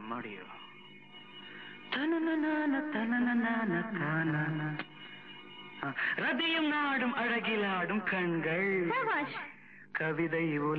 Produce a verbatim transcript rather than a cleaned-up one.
அம்மாடியோ தனனனான தனனனான தானானா ரதியும் நாடும் அழகிலாடும் கண்கள் கவிதை